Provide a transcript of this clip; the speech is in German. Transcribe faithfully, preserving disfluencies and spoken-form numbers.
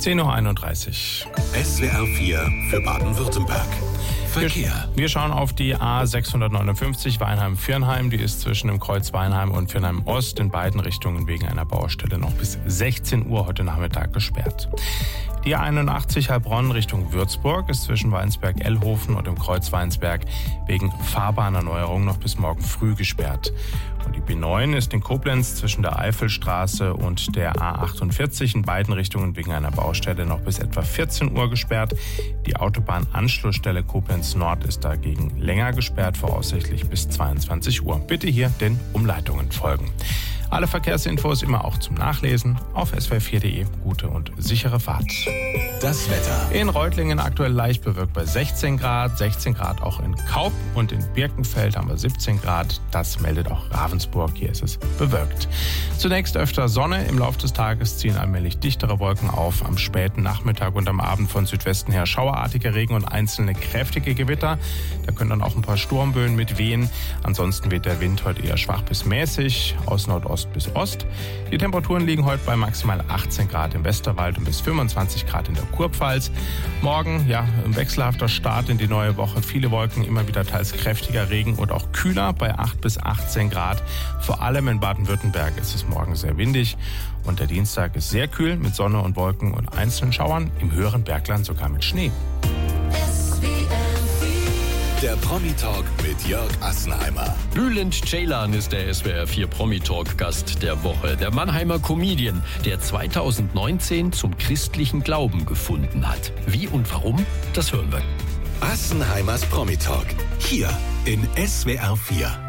zehn Uhr einunddreißig. S W R vier für Baden-Württemberg. Verkehr. Wir schauen auf die A sechshundertneunundfünfzig Weinheim-Viernheim. Die ist zwischen dem Kreuz Weinheim und Viernheim Ost in beiden Richtungen wegen einer Baustelle noch bis sechzehn Uhr heute Nachmittag gesperrt. Die A einundachtzig Heilbronn Richtung Würzburg ist zwischen Weinsberg-Ellhofen und dem Kreuz Weinsberg wegen Fahrbahnerneuerung noch bis morgen früh gesperrt. Und die B neun ist in Koblenz zwischen der Eifelstraße und der A achtundvierzig in beiden Richtungen wegen einer Baustelle noch bis etwa vierzehn Uhr gesperrt. Die Autobahnanschlussstelle Koblenz Nord ist dagegen länger gesperrt, voraussichtlich bis zweiundzwanzig Uhr. Bitte hier den Umleitungen folgen. Alle Verkehrsinfos immer auch zum Nachlesen auf s w r vier punkt d e. Gute und sichere Fahrt. Das Wetter. In Reutlingen aktuell leicht bewölkt bei sechzehn Grad, sechzehn Grad auch in Kaup und in Birkenfeld haben wir siebzehn Grad. Das meldet auch Ravensburg, hier ist es bewölkt. Zunächst öfter Sonne, im Laufe des Tages ziehen allmählich dichtere Wolken auf. Am späten Nachmittag und am Abend von Südwesten her schauerartiger Regen und einzelne kräftige Gewitter. Da können dann auch ein paar Sturmböen mit wehen. Ansonsten weht der Wind heute eher schwach bis mäßig, aus Nordost bis Ost. Die Temperaturen liegen heute bei maximal achtzehn Grad im Westerwald und bis fünfundzwanzig Grad in der Kurpfalz. Morgen, ja, ein wechselhafter Start in die neue Woche. Viele Wolken, immer wieder teils kräftiger Regen und auch kühler bei acht bis achtzehn Grad. Vor allem in Baden-Württemberg ist es morgen sehr windig. Und der Dienstag ist sehr kühl mit Sonne und Wolken und einzelnen Schauern. Im höheren Bergland sogar mit Schnee. Der Promi-Talk mit Jörg Assenheimer. Bülent Ceylan ist der S W R vier Promi-Talk-Gast der Woche. Der Mannheimer Comedian, der zweitausendneunzehn zum christlichen Glauben gefunden hat. Wie und warum, das hören wir. Assenheimers Promi-Talk. Hier in S W R vier.